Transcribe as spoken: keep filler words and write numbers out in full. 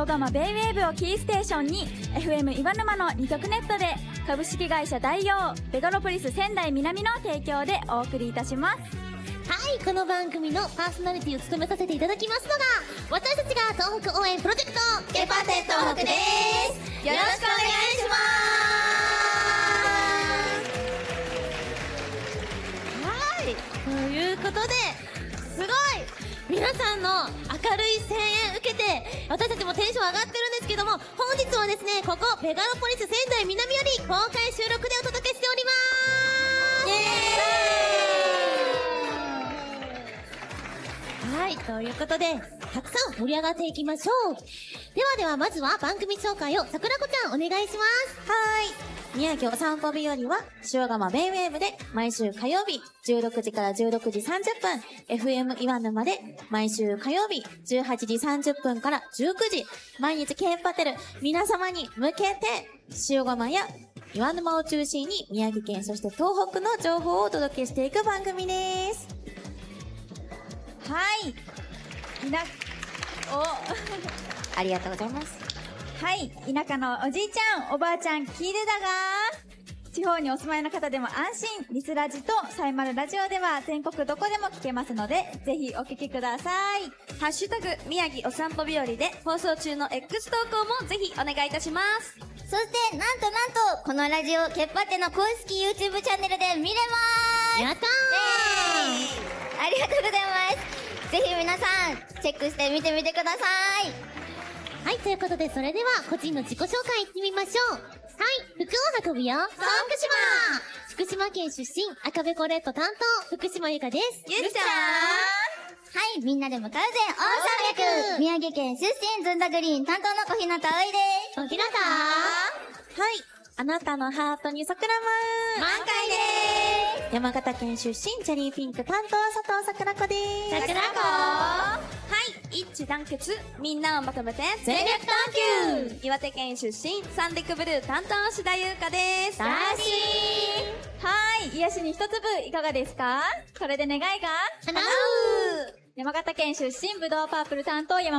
塩釜ベイウェーブをキーステーションに エフエム 岩沼のに局ネットで株式会社大陽ペドロポリス仙台南の提供でお送りいたします。 はい、この番組のパーソナリティを務めさせていただきますのが私たちが東北応援プロジェクトケパテ東北です。よろしくお願いします。 はい、ということですごい皆さんの明るい声援受けて私たちもテンション上がってるんですけども、本日はですねここペガロポリス仙台南より公開収録でお届けしております。イエーイ。はい、ということでたくさん盛り上がっていきましょう。ではではまずは番組紹介を桜子ちゃんお願いします。 はーい。宮城お散歩日和は塩釜ベイウェーブで毎週火曜日じゅうろくじからじゅうろくじさんじゅっぷん、 エフエム 岩沼で毎週火曜日じゅうはちじさんじゅっぷんからじゅうくじ、毎日ケンパテル皆様に向けて塩釜や岩沼を中心に宮城県そして東北の情報をお届けしていく番組です。 はい。いな、お、 ありがとうございます。 はい。田舎のおじいちゃん、おばあちゃん聞いてたが地方にお住まいの方でも安心、リスラジとサイマルラジオでは全国どこでも聞けますので、ぜひお聞きください。 ハッシュタグ宮城お散歩日和で放送中の X 投稿もぜひお願いいたします。 そしてなんとなんとこのラジオケッパテの公式 YouTube チャンネルで見れまーす。 やったー、 ありがとうございます。ぜひ皆さんチェックして見てみてください。 はい、ということでそれでは個人の自己紹介いってみましょう。はい、福を運ぶよ福島福島県出身赤べこレッド担当福島ゆかです。 ゆるちゃん。 はい、みんなでも歌うぜ大さんびゃく宮城県出身ずんだグリーン担当の小日向おいです。 小日向はい。あなたのハートに桜舞満開でーす。 山形県出身チェリーピンク担当佐藤桜子です。 桜子。はい、一致団結みんなをまとめて全力探求。岩手県出身サンデクブルー担当志田優香です。 ダーシはーい。癒しに一粒いかがですか？これで願いがー叶う。 山形県出身ぶどうパープル担当山